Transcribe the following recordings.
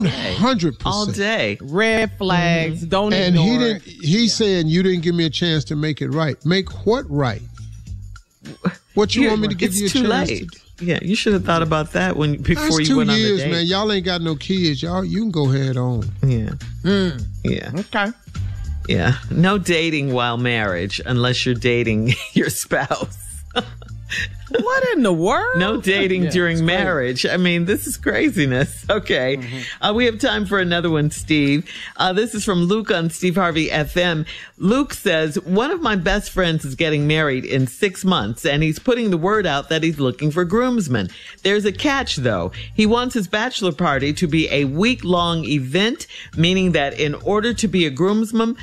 100%. All day. Red flags. Don't and ignore it. He's saying you didn't give me a chance to make it right. Make what right? What you want me to give you a chance? It's too late. Yeah, you should have thought about that before you went on the date. 2 years, man. Y'all ain't got no kids. You can go head on. Yeah. Yeah. Okay. Yeah. No dating while marriage unless you're dating your spouse. What in the world? No dating during marriage. I mean, this is craziness. Okay. We have time for another one, Steve. This is from Luke on Steve Harvey FM. Luke says, one of my best friends is getting married in 6 months, and he's putting the word out that he's looking for groomsmen. There's a catch, though. He wants his bachelor party to be a week-long event, meaning that in order to be a groomsman,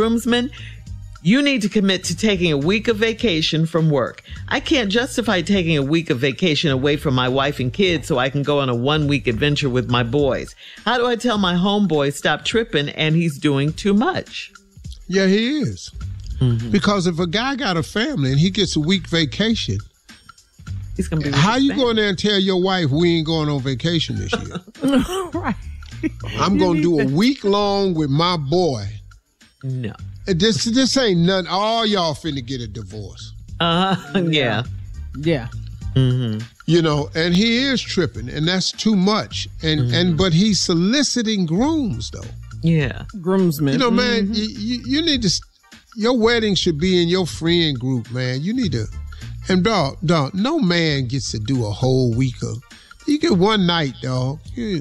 you need to commit to taking a week of vacation from work. I can't justify taking a week of vacation away from my wife and kids so I can go on a 1-week adventure with my boys. How do I tell my homeboy stop tripping and he's doing too much? Yeah, he is. Because if a guy got a family and he gets a week vacation, he's gonna be how you going there and tell your wife we ain't going on vacation this year? Right. I'm going to do a week long with my boy. No. This ain't nothing. All y'all finna get a divorce. Yeah. Yeah. You know, and he is tripping, and that's too much. But he's soliciting grooms, though. Yeah. Groomsmen. You know, man, you need to. Your wedding should be in your friend group, man. You need to. And dog, no man gets to do a whole week of. You get one night, dog. You,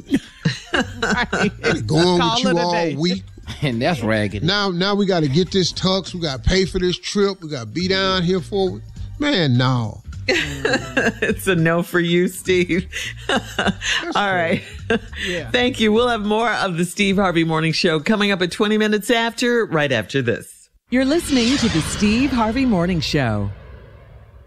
Right. go on with you all week. And that's ragged. Now we got to get this tux. We got to pay for this trip. We got to be down here for it. Man, no. It's a no for you, Steve. All right. Yeah. Thank you. We'll have more of the Steve Harvey Morning Show coming up at 20 minutes after, right after this. You're listening to the Steve Harvey Morning Show.